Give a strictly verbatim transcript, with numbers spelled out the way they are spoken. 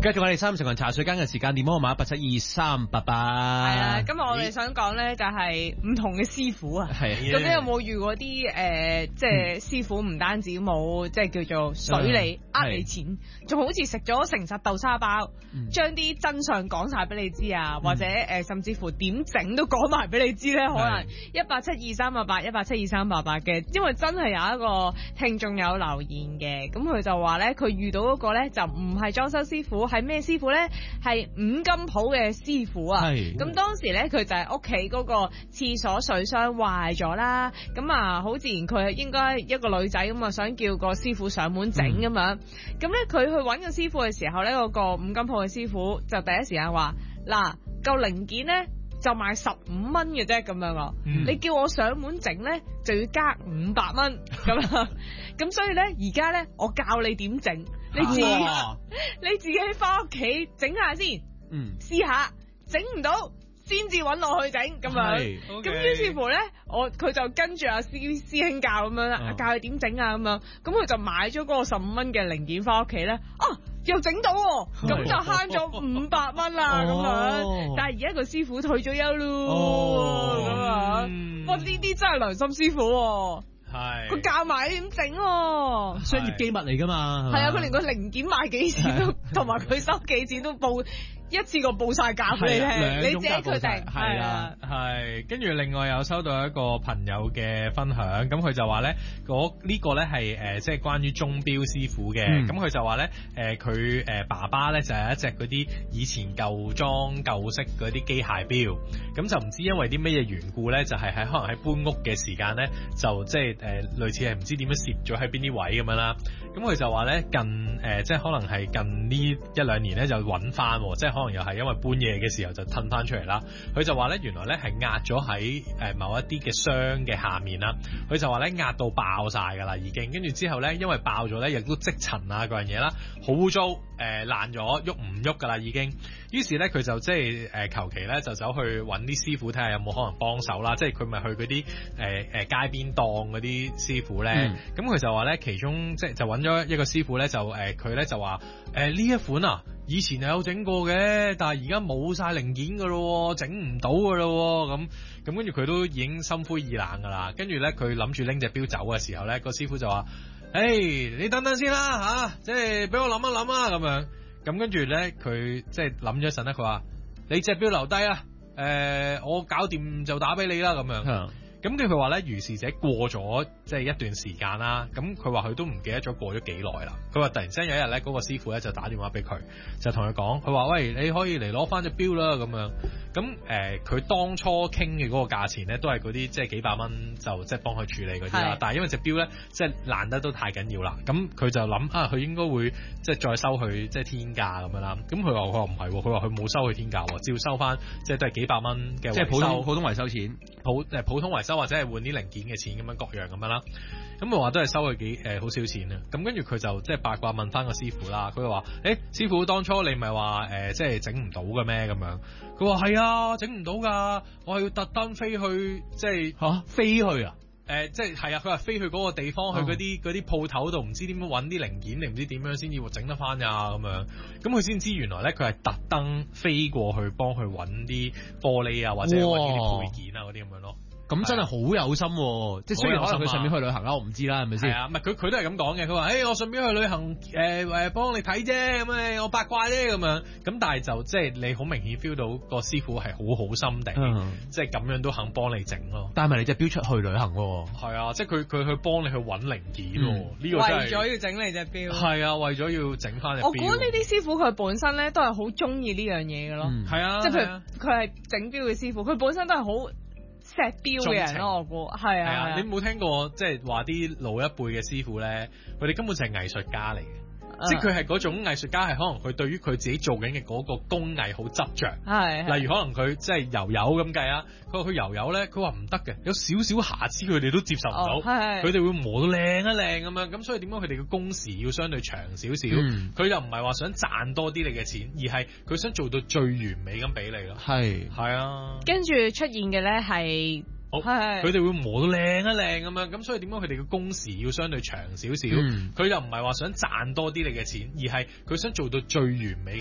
繼續我哋三十人茶水間嘅時間，電話號碼八七二三八八。 係啊，今日我哋想講咧就係唔同嘅師傅啊。 係。 究竟有冇遇過啲誒，即係師傅唔單止冇即係叫做水你呃你錢，仲好似食咗誠實豆沙包，將啲真相講晒俾你知啊，或者誒甚至乎點整都講埋俾你知咧。可能一八七二三八八，一八七二三八八嘅，因為真係有一個聽眾有留言嘅，咁佢就話咧佢遇到嗰個咧就唔係裝修師傅。係咩師傅咧？係五金鋪嘅師傅啊！咁當時咧，佢就係屋企嗰個廁所水箱壞咗啦。咁啊，好自然佢係應該一個女仔咁啊，想叫個師傅上門整咁樣。咁咧，佢去揾個師傅嘅時候咧，嗰個五金鋪嘅師傅就第一時間話：嗱，嚿零件咧就賣十五蚊嘅啫，咁樣啊。嗯、你叫我上門整咧，就要加五百蚊咁啊。咁所以咧，而家咧，我教你點整。你自己你自己翻屋企整下先，嗯，試下整唔到先至揾我去整咁樣。咁於是乎咧，我佢就跟住阿師師兄教咁樣啦，教佢點整啊咁樣。咁佢就買咗嗰個十五蚊嘅零件翻屋企咧，啊又整到，咁就慳咗五百蚊啦咁樣。但係而家個師傅退咗休咯，咁啊，哇呢啲真係良心師傅。係，佢教埋你點整， 商業機密嚟噶嘛？ 係啊，佢連個零件賣幾錢都，同埋佢收幾錢都報一次過報晒價俾你聽，你自己決定。 係啦，係。跟住另外有收到一個朋友嘅分享，咁佢就話咧，嗰呢個咧係誒，即係關於鐘錶師傅嘅。咁佢就話咧，誒佢誒爸爸咧就係一隻嗰啲以前舊裝舊式嗰啲機械錶，咁就唔知因為啲咩嘢緣故咧，就係喺可能喺搬屋嘅時間咧，就即係。誒、呃、類似係唔知點樣攝咗喺邊啲位咁樣啦，咁佢就話咧近誒、呃、即係可能係近呢一兩年咧就揾翻，即係可能又係因為搬嘢嘅時候就褪翻出嚟啦。佢就話咧原來咧係壓咗喺誒某一啲嘅箱嘅下面啦。佢就話咧壓到爆晒㗎啦已經，跟住之後咧因為爆咗咧亦都積塵啊嗰樣嘢啦，好污糟誒爛咗，喐唔喐㗎啦已經。於是咧佢就即係誒求其咧就走去揾啲師傅睇下有冇可能幫手啦，即係佢咪去嗰啲誒誒街邊檔嗰啲師傅咧，咁佢、嗯、就話咧其中即係就揾咗一個師傅咧就誒佢咧就話誒呢一款啊以前係有整過嘅，但係而家冇晒零件噶咯，整唔到噶咯，咁咁跟住佢都已經心灰意冷噶啦，跟住咧佢諗住拎隻錶走嘅時候咧，個師傅就話：誒、hey, 你等等先啦吓、啊，即係俾我諗一諗啊咁樣。咁跟住咧，佢即係諗咗一陣咧，佢話：你隻錶留低啊，誒、呃，我搞掂就打俾你啦，咁樣。咁跟住佢話咧，如是者過咗即係一段時間啦，咁佢話佢都唔記得咗過咗幾耐啦。佢話突然之間有一日咧，嗰、那個師傅咧就打電話俾佢，就同佢講，佢話：喂，你可以嚟攞翻隻錶啦，咁樣。咁誒，佢、呃、當初傾嘅嗰個價錢咧，都係嗰啲即係幾百蚊就即係幫佢處理嗰啲啦。是但係因為隻錶咧，即係爛得都太緊要啦，咁佢就諗啊，佢應該會即係再收佢即係天價咁樣啦。咁佢話佢話唔係，佢話佢冇收佢天價，照收翻即係都係幾百蚊嘅維修， 即係普通普通維修錢， 普誒普通維修或者係換啲零件嘅錢咁樣各樣咁樣啦。咁佢話都係收佢幾誒好少錢啊。咁跟住佢就即係八卦問翻個師傅啦。佢話：誒、欸、師傅當初你咪話誒即係整唔到嘅咩咁樣？佢話係啊，整唔到㗎，我係要特登飛去即係嚇、啊、飛去啊！誒、呃、即係係啊，佢話飛去嗰個地方、哦、去嗰啲嗰啲鋪頭度，唔知點樣揾啲零件定唔知點樣先至會整得翻呀咁樣。咁佢先知原來咧佢係特登飛過去幫佢揾啲玻璃啊，或者揾啲配件啊嗰啲咁樣咯。 咁真係好有心，即係雖然可能佢順便去旅行啦，我唔知啦，係咪先？係啊， 唔係佢佢都係咁講嘅。佢話：，誒、欸，我順便去旅行，誒、呃、誒，幫你睇啫，咁誒，我八卦啫，咁樣。咁但係就即係你好明顯 feel 到個師傅係好好心地，嗯、即係咁樣都肯幫你整咯。帶埋你隻錶出去旅行喎。係啊，即係佢佢去幫你去揾零件，呢、嗯、個真係為咗要整你隻錶。係啊，為咗要整翻隻錶。 我估呢啲師傅佢本身咧都係好中意呢樣嘢嘅咯。係、嗯、啊，即係譬如佢係整錶嘅師傅，佢本身都係好錫錶嘅人咯，我估係啊。 啊你冇聽過即係話啲老一輩嘅師傅咧，佢哋根本就係藝術家嚟嘅。即係佢係嗰種藝術家，係可能佢對於佢自己做緊嘅嗰個工藝好執着。係，例如可能佢即係油油咁計啊，佢話佢油油咧，佢話唔得嘅，有少少瑕疵佢哋都接受唔到。係，佢哋會磨到靚一靚咁樣，咁所以點解佢哋嘅工時要相對長少少？佢又唔係話想賺多啲你嘅錢，而係佢想做到最完美咁俾你咯。係，係啊。跟住出現嘅咧係。好，佢哋會磨到靚一靚咁樣，咁所以點解佢哋嘅工時要相對長少少？佢、嗯、又唔係話想賺多啲你嘅錢，而係佢想做到最完美。